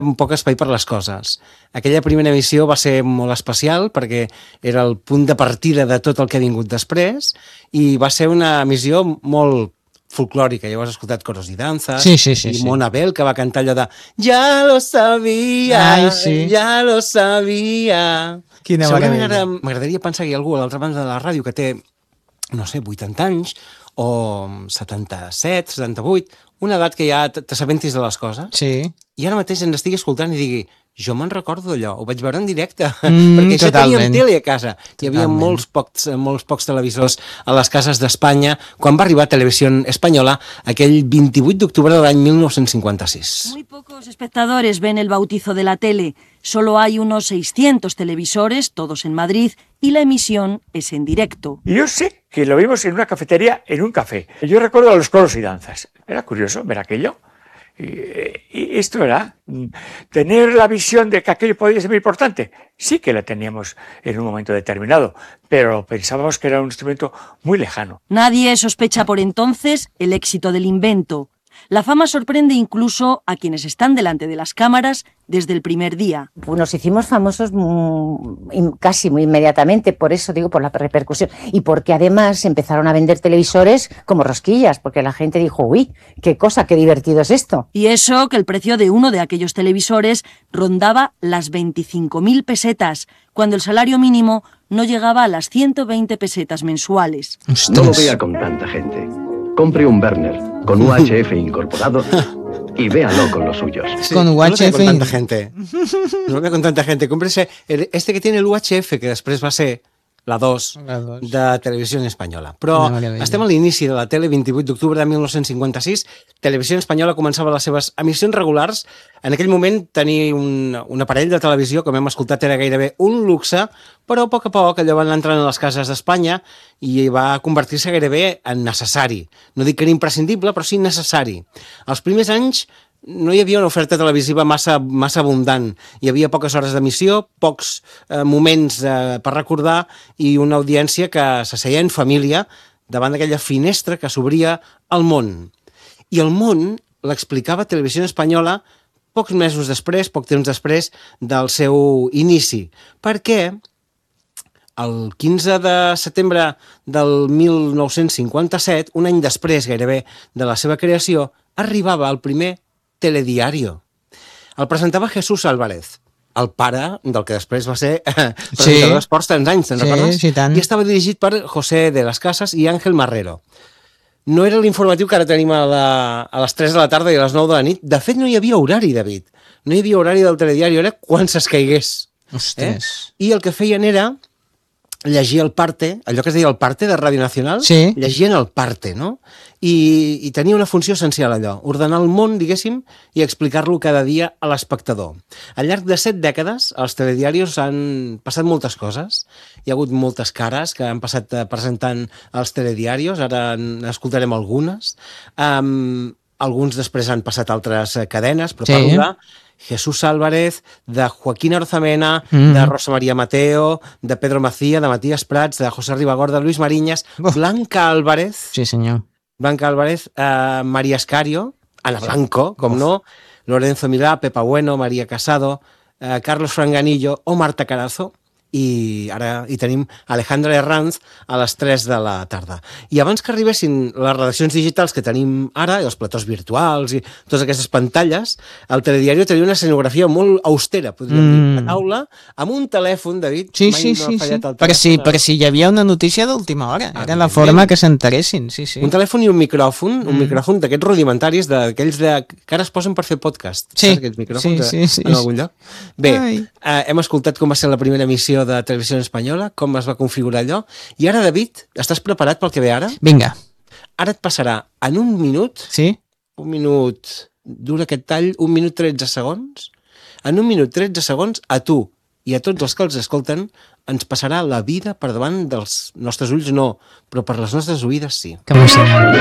poc espai per les coses. Aquella primera emissió va ser molt especial perquè era el punt de partida de tot el que ha vingut després i va ser una emissió molt folclòrica. Ja ho has escoltat, Coros i Danzas, i Mona Bell, que va cantar allò de Ja lo sabia, ja lo sabia. Quina segurament ara m'agradaria pensar que hi ha algú a l'altra banda de la ràdio que té, no sé, 80 anys o 77, 78, una edat que ja t'assabentis de les coses, i ara mateix ens estigui escoltant i digui jo me'n recordo d'allò, ho vaig veure en directe, perquè ja teníem tele a casa. Hi havia molts pocs televisors a les cases d'Espanya quan va arribar Televisió Espanyola aquell 28 d'octubre de l'any 1956. Muy pocos espectadores ven el bautizo de la tele. Solo hay unos 600 televisores, todos en Madrid, y la emisión es en directo. Y yo sé que lo vimos en una cafetería, en un café. Yo recuerdo los Coros y Danzas. Era curioso ver aquello. Y esto era tener la visión de que aquello podía ser muy importante. Sí que la teníamos en un momento determinado, pero pensábamos que era un instrumento muy lejano. Nadie sospecha por entonces el éxito del invento. La fama sorprende incluso a quienes están delante de las cámaras desde el primer día. Pues nos hicimos famosos casi muy inmediatamente, por eso digo, por la repercusión. Y porque además empezaron a vender televisores como rosquillas, porque la gente dijo, uy, qué cosa, qué divertido es esto. Y eso que el precio de uno de aquellos televisores rondaba las 25.000 pesetas, cuando el salario mínimo no llegaba a las 120 pesetas mensuales. No lo vea con tanta gente. Compre un Werner con UHF incorporado y véalo con los suyos. Sí, con UHF. No lo veo con tanta gente. No lo veo con tanta gente. Cómprese este que tiene el UHF, que després va ser la 2 de Televisió Espanyola. Però estem a l'inici de la tele, 28 d'octubre de 1956. Televisió Espanyola començava les seves emissions regulars. En aquell moment tenir un aparell de televisió, com hem escoltat, era gairebé un luxe, però a poc allò va anar entrant a les cases d'Espanya i va convertir-se gairebé en necessari. No dic que era imprescindible, però sí necessari. Els primers anys no hi havia una oferta televisiva massa abundant. Hi havia poques hores d'emissió, pocs moments per recordar i una audiència que s'asseia en família davant d'aquella finestra que s'obria al món. I el món l'explicava Televisió Espanyola pocs mesos després, poc temps després del seu inici. Perquè el 15 de setembre del 1957, un any després gairebé de la seva creació, arribava el primer telediario. El presentava Jesús Álvarez, el pare del que després va ser presentador d'esports tants anys, te'n recordes? Sí, tant. I estava dirigit per José de las Casas i Ángel Marrero. No era l'informatiu que ara tenim a les 3 de la tarda i a les 9 de la nit. De fet, no hi havia horari, David. No hi havia horari del telediario, era quan s'escaigués. I el que feien era llegir el parte, allò que es deia el parte de Ràdio Nacional, llegien el parte, no? I tenia una funció essencial allò, ordenar el món, diguéssim, i explicar-lo cada dia a l'espectador. Al llarg de 7 dècades, als telediaris han passat moltes coses. Hi ha hagut moltes cares que han passat presentant els telediaris, ara n'escoltarem algunes. Alguns després han passat altres cadenes, però parlo de Jesús Álvarez, de Joaquín Arzamena, de Rosa María Mateo, de Pedro Macía, de Matías Prats, de José Ribagorda, Luis Mariñas, Blanca Álvarez, María Escario, Ana Blanco, com no, Lorenzo Milá, Pepa Bueno, María Casado, Carlos Franganillo o Marta Carazo, i ara hi tenim Alejandra Herranz a les 3 de la tarda. I abans que arribessin les redaccions digitals que tenim ara, els platós virtuals i totes aquestes pantalles, el telediari tenia una escenografia molt austera, podríem dir, a taula, amb un telèfon, David, mai no ha fallat el telèfon. Per si hi havia una notícia d'última hora, era la forma que s'enteressin. Un telèfon i un micròfon d'aquests rudimentaris, d'aquells que ara es posen per fer podcast, aquests micròfons en algun lloc. Bé, hem escoltat com va ser la primera emissió de Televisió Espanyola, com es va configurar allò. I ara, David, estàs preparat pel que ve ara? Vinga. Ara et passarà en un minut, un minut, dura aquest tall, 1 minut 13 segons, en 1 minut 13 segons, a tu i a tots els que els escolten, ens passarà la vida per davant dels nostres ulls, no, però per les nostres oïdes sí. Que emoció.